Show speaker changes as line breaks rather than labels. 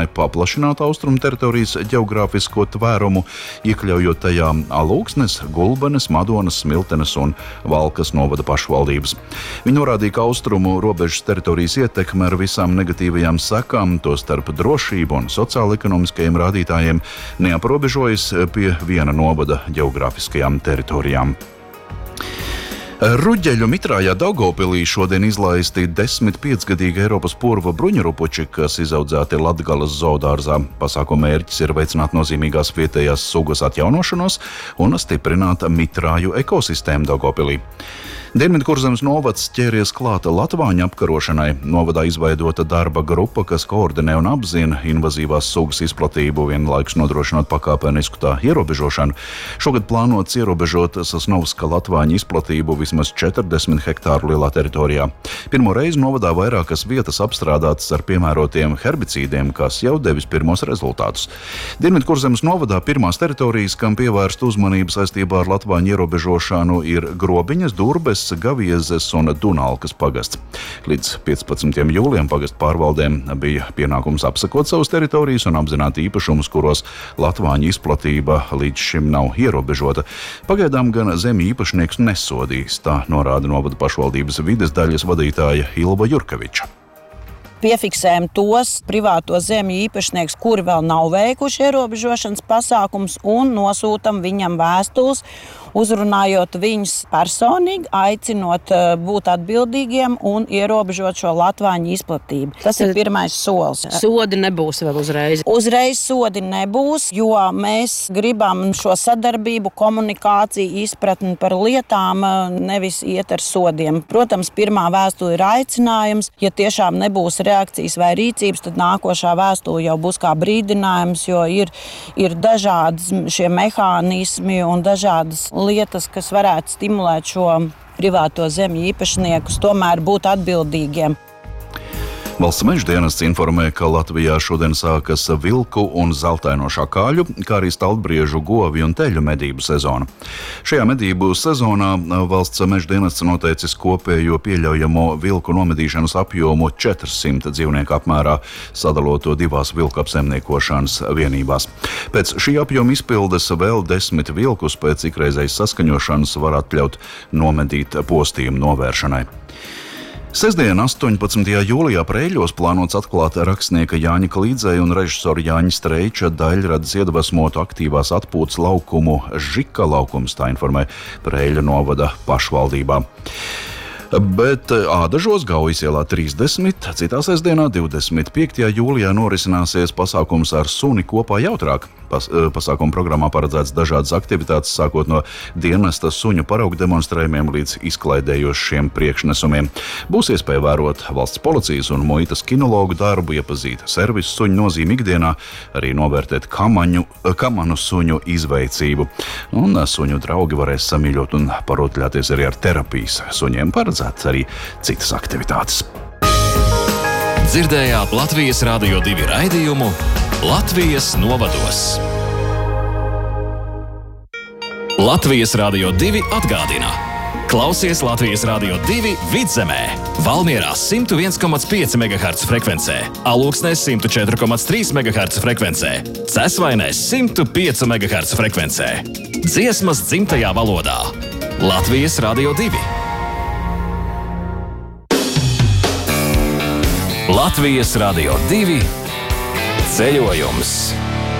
plānošanai paplašināt austrumu teritorijas ģeogrāfisko tvērumu, iekļaujot tajā Alūksnes, Gulbenes, Madonas, Smiltenes un Valkas novada pašvaldības. Viņi norādīja, ka austrumu robežas teritorijas ietekme ar visām negatīvajām sekām, tostarp drošību un sociālo-ekonomiskajiem rādītājiem, neaprobežojas pie viena novada ģeogrāfiskajām teritorijām. Ruģeļu mitrājā Daugavpilī šodien izlaisti 15-gadīgi Eiropas purva bruņurupuči, kas izaudzēti Latgales zoodārzā. Pasākuma mērķis ir veicināt nozīmīgās vietējās sugas atjaunošanos un stiprināt mitrāju ekosistēmu Daugavpilī. Dienvidkurzemes novads ķēries klāta latvāņu apkarošanai. Novadā izveidota darba grupa, kas koordinē un apzina invazīvās sugas izplatību, vienlaikus nodrošinot pakāpenisku tā ierobežošanu. Šogad plānots ierobežot Sasnovska latvāņu izplatību vismaz 40 hektāru lielā teritorijā. Pirmo reizi novadā vairākas vietas apstrādātas ar piemērotiem herbicīdiem, kas jau devis pirmos rezultātus. Dienvidkurzemes novadā pirmās teritorijas, kam pievērsta uzmanība saistībā ar latvāņu ierobežošanu, ir Grobiņas, Durbes, Gaviezes un Dunalkas pagasts. Līdz 15. jūlijam pagastu pārvaldēm bija pienākums apsakot savas teritorijas un apzināt īpašumus, kuros latvāņu izplatība līdz šim nav ierobežota. Pagaidām gan zemju īpašnieks nesodīs, tā norāda novada pašvaldības vides daļas vadītāja Ilva Jurkeviča.
Piefiksējam tos privāto zemju īpašnieks, kuri vēl nav veikuši ierobežošanas pasākums, un nosūtam viņam vēstules, uzrunājot viņus personīgi, aicinot būt atbildīgiem un ierobežot šo latvāņu izplatību. Tas ir pirmais solis.
Sodi nebūs vēl uzreiz?
Uzreiz sodi nebūs, jo mēs gribam šo sadarbību, komunikāciju, izpratni par lietām, nevis iet ar sodiem. Protams, pirmā vēstule ir aicinājums. Ja tiešām nebūs reakcijas vai rīcības, tad nākošā vēstule jau būs kā brīdinājums, jo ir dažādi šie mehānismi un dažādas lietas, kas varētu stimulēt šo privāto zemju īpašniekus tomēr būt atbildīgiem.
Valsts meža dienests informē, ka Latvijā šodien sākas vilku un zeltaino šakāļu, kā arī staltbriežu, govju un teļu medību sezona. Šajā medību sezonā valsts meža dienests noteicis kopējo pieļaujamo vilku nomedīšanas apjomu 400 dzīvnieku apmērā, sadalot to divās vilku apsaimniekošanas vienībās. Pēc šī apjoma izpildes vēl 10 vilkus pēc ikreizējas saskaņošanas var atļaut nomedīt postījumu novēršanai. Sestdien, 18. jūlijā Preiļos plānots atklāt rakstnieka Jāņa Klīdzēja un režisora Jāņa Streiča daļradas iedvesmotu aktīvās atpūtas laukumu Žika laukums, tā informē Preiļu novada pašvaldībā. Bet Ādažos, Gaujas ielā 30, citā sestdienā, 25. jūlijā norisināsies pasākums ar suni kopā jautrāk. Pasākuma programmā paredzēts dažādas aktivitātes, sākot no dienesta suņu paraugu demonstrējumiem līdz izklaidējošiem priekšnesumiem. Būs iespēja vērot valsts policijas un muitas kinologu darbu, iepazīt servisu suņu nozīmi ikdienā, arī novērtēt kamanu suņu izveicību. Un suņu draugi varēs samīļot un parotļāties arī ar terapijas suņiem. Paredzēts arī citas aktivitātes.
Dzirdējāt Latvijas Radio 2 raidījumu Latvijas novados. Latvijas Radio 2 atgādina. Klausies Latvijas Radio 2 Vidzemē, Valmierā 101,5 MHz frekvencē, Alūksnē 104,3 MHz frekvencē, Cesvainē 105 MHz frekvencē. Dziesmas dzimtajā valodā. Latvijas Radio 2. Latvijas Radio 2 ceļojums.